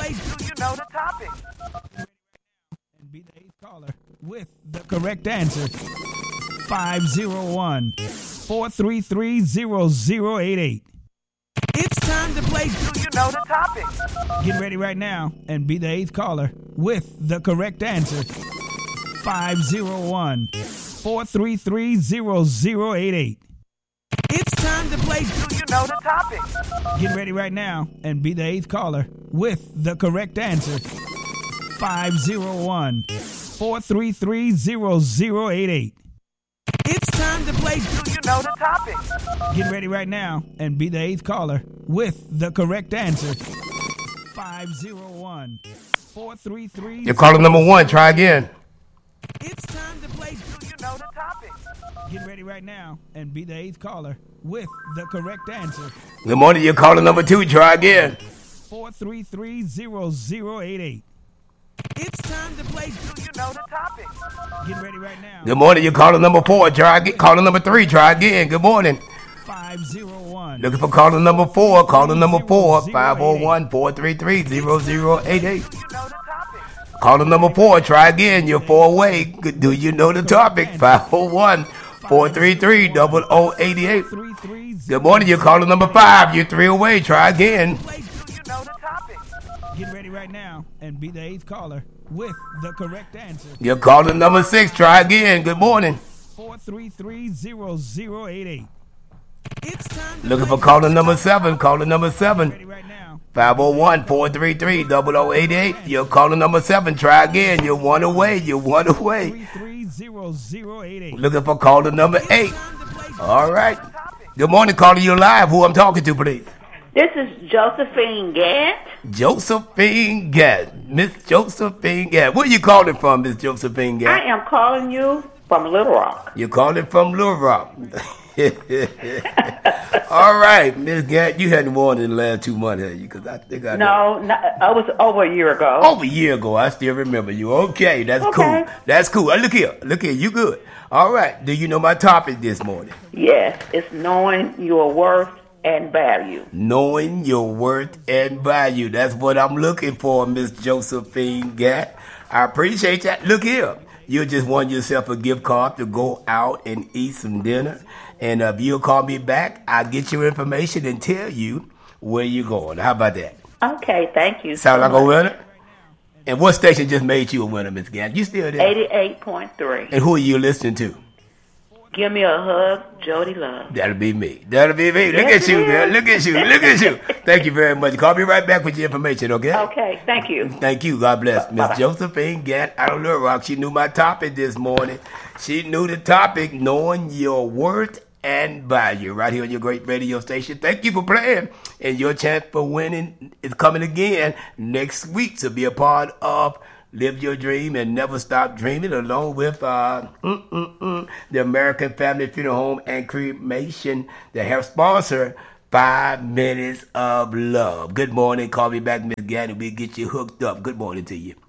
place. Do you know the topic? And be the eighth caller with the correct answer. 501-433-0088. It's time to play. Do you know the topic? Get ready right now and be the eighth caller with the correct answer. 501-433-0088. It's time to play. Do you know the topic? Get ready right now and be the eighth caller with the correct answer. 501-433-0088. It's time to play. Do you know the topic? Get ready right now and be the eighth caller with the correct answer. 501-433. You're calling number one. Try again. It's time to play. Do you know the topic? Get ready right now and be the eighth caller with the correct answer. Good morning. You're calling number two. Try again. 433-0088. It's time to play. Do you know the topic? Get ready right now. Good morning. You're calling number four. Try again. Calling number three. Try again. Good morning. 501. Looking for caller number four. Caller number four. 501-433-0088. Do you know the topic? Caller number four. Try again. You're four away. Do you know the topic? 501-433-0088. Good morning. You're caller number five. You're three away. Try again. Do you know the topic? Get ready right now and be the eighth caller with the correct answer. You're calling number six. Try again. Good morning. 433-0088. It's time to Looking play. for caller number seven. Caller number seven. Ready right now. 501-433-0088. You're calling number seven. Try again. You're one away. You're one away. 433-0088. Looking for caller number eight. Time to play. All right. Good morning, caller. You're live. Who I'm talking to, please? This is Josephine Gant. Josephine Gatt. Miss Josephine Gatt. Where you calling from, Miss Josephine I Gatt? am calling you from Little Rock. You're calling from Little Rock. All right, Miss Gatt. You hadn't won in the last 2 months, had you? Because I think I know. No, I was over a year ago. Over a year ago, I still remember you. Okay, that's Okay. cool. That's cool. Look here. You good. All right. Do you know my topic this morning? Yes, it's knowing your worth and value. Knowing your worth and value. That's what I'm looking for, Miss Josephine Gatt. I appreciate that. Look here. You just won yourself a gift card to go out and eat some dinner. And if you'll call me back, I'll get your information and tell you where you're going. How about that? Okay, thank you. Sound so like a much. winner? And what station just made you a winner, Miss Gatt? You still there? 88.3. And who are you listening to? Give me a hug, Jody Love. That'll be me. Look Yes, at you, it girl. is. Look at you. Thank you very much. Call me right back with your information, okay? Okay, thank you. Thank you. God bless. Miss Bye-bye. Josephine Gatt out of Little Rock. She knew my topic this morning. She knew the topic, knowing your worth and value, right here on your great radio station. Thank you for playing. And your chance for winning is coming again next week to be a part of Live Your Dream and Never Stop Dreaming, along with the American Family Funeral Home and Cremation that have sponsored 5 Minutes of Love. Good morning. Call me back, Miss Gatt, and we'll get you hooked up. Good morning to you.